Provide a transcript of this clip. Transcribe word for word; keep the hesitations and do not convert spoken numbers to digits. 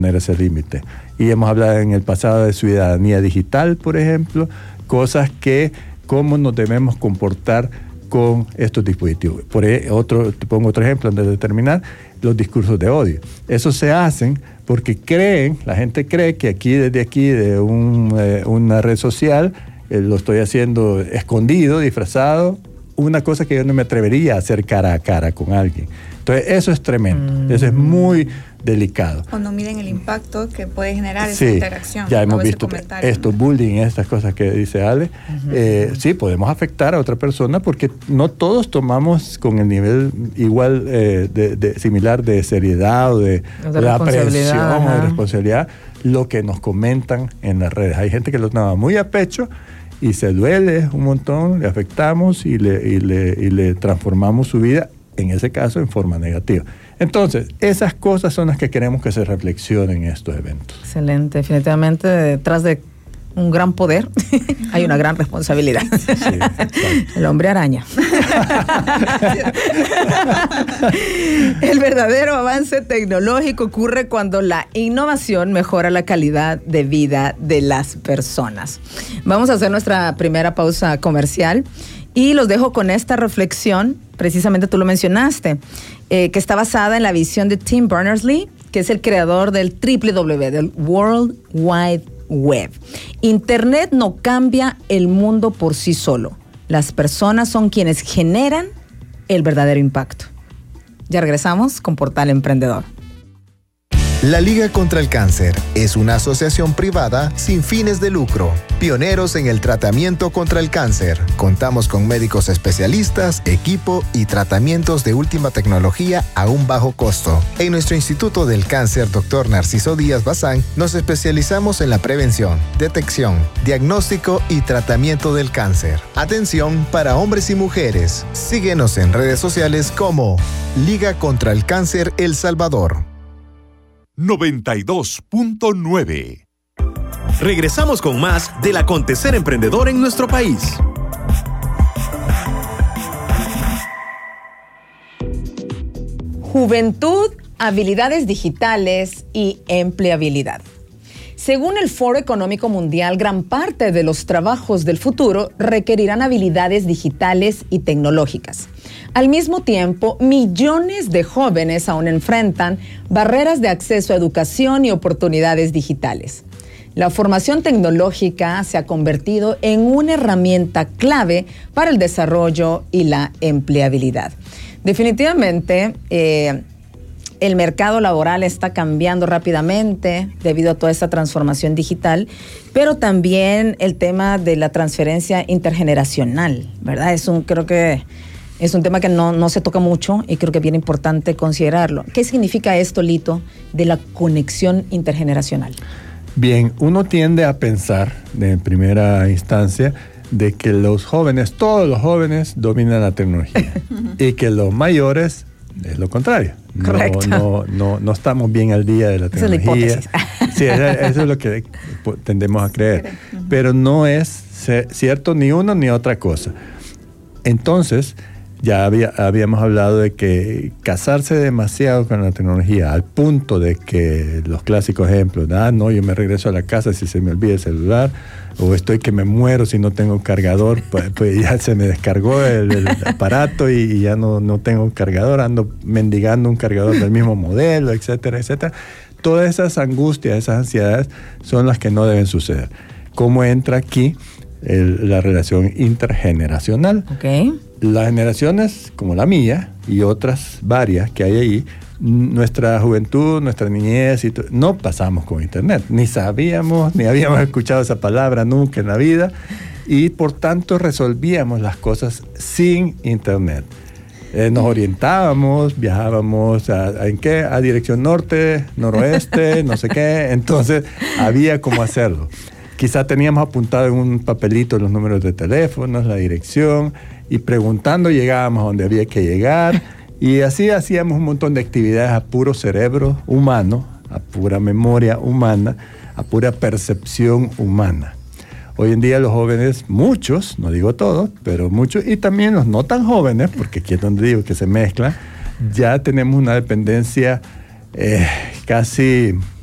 poner ese límite. Y hemos hablado en el pasado de ciudadanía digital, por ejemplo, cosas que, cómo nos debemos comportar con estos dispositivos. Por otro, te pongo otro ejemplo antes de terminar, los discursos de odio. Eso se hacen porque creen, la gente cree que aquí, desde aquí, de un, eh, una red social, eh, lo estoy haciendo escondido, disfrazado, una cosa que yo no me atrevería a hacer cara a cara con alguien. Entonces, eso es tremendo, mm. eso es muy delicado. O no miden el impacto que puede generar esa sí, interacción. Ya hemos visto estos bullying, estas cosas que dice Ale. Uh-huh. Eh, sí, podemos afectar a otra persona porque no todos tomamos con el nivel igual, eh, de, de, similar de seriedad o de, de la presión o de responsabilidad lo que nos comentan en las redes. Hay gente que lo toma muy a pecho y se duele un montón, le afectamos y le, y le, y le transformamos su vida, en ese caso, en forma negativa. Entonces, esas cosas son las que queremos que se reflexionen en estos eventos. Excelente. Definitivamente, detrás de un gran poder hay una gran responsabilidad. Sí, el hombre araña. El verdadero avance tecnológico ocurre cuando la innovación mejora la calidad de vida de las personas. Vamos a hacer nuestra primera pausa comercial. Y los dejo con esta reflexión, precisamente tú lo mencionaste, eh, que está basada en la visión de Tim Berners-Lee, que es el creador del doble u doble u doble u, del World Wide Web. Internet no cambia el mundo por sí solo. Las personas son quienes generan el verdadero impacto. Ya regresamos con Portal Emprendedor. La Liga contra el Cáncer es una asociación privada sin fines de lucro, pioneros en el tratamiento contra el cáncer. Contamos con médicos especialistas, equipo y tratamientos de última tecnología a un bajo costo. En nuestro Instituto del Cáncer, doctor Narciso Díaz Bazán, nos especializamos en la prevención, detección, diagnóstico y tratamiento del cáncer. Atención para hombres y mujeres. Síguenos en redes sociales como Liga contra el Cáncer El Salvador. noventa y dos punto nueve. Regresamos con más del acontecer emprendedor en nuestro país. Juventud, habilidades digitales y empleabilidad. Según el Foro Económico Mundial, gran parte de los trabajos del futuro requerirán habilidades digitales y tecnológicas. Al mismo tiempo, millones de jóvenes aún enfrentan barreras de acceso a educación y oportunidades digitales. La formación tecnológica se ha convertido en una herramienta clave para el desarrollo y la empleabilidad. Definitivamente, eh, el mercado laboral está cambiando rápidamente debido a toda esta transformación digital, pero también el tema de la transferencia intergeneracional, ¿verdad? Es un, creo que es un tema que no, no se toca mucho y creo que es bien importante considerarlo. ¿Qué significa esto, Lito, de la conexión intergeneracional? Bien, uno tiende a pensar, en primera instancia, de que los jóvenes, todos los jóvenes, dominan la tecnología y que los mayores es lo contrario. Correcto. No, no, no, no estamos bien al día de la tecnología. Esa es la hipótesis. Sí, eso es lo que tendemos a creer. Pero no es cierto ni uno ni otra cosa. Entonces, ya había, habíamos hablado de que casarse demasiado con la tecnología al punto de que los clásicos ejemplos, ah, no, yo me regreso a la casa si se me olvida el celular, o estoy que me muero si no tengo cargador, pues, pues ya se me descargó el, el aparato y, y ya no, no tengo cargador, ando mendigando un cargador del mismo modelo, etcétera, etcétera. Todas esas angustias, esas ansiedades son las que no deben suceder. ¿Cómo entra aquí el, la relación intergeneracional? Okay. Las generaciones como la mía y otras varias que hay ahí, nuestra juventud, nuestra niñez, y no pasamos con internet, ni sabíamos, ni habíamos escuchado esa palabra nunca en la vida, y por tanto resolvíamos las cosas sin internet. Eh, nos orientábamos, viajábamos a, a, ¿en qué? A dirección norte, noroeste, no sé qué, entonces había cómo hacerlo. Quizá teníamos apuntado en un papelito los números de teléfonos, la dirección, y preguntando llegábamos a donde había que llegar, y así hacíamos un montón de actividades a puro cerebro humano, a pura memoria humana, a pura percepción humana. Hoy en día los jóvenes, muchos, no digo todos, pero muchos, y también los no tan jóvenes, porque aquí es donde digo que se mezclan, ya tenemos una dependencia eh, casi